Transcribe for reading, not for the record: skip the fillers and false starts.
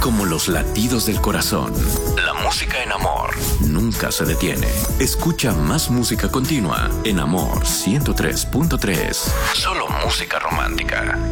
como los latidos del corazón. La música en Amor nunca se detiene. Escucha más música continua en Amor 103.3. Solo música romántica.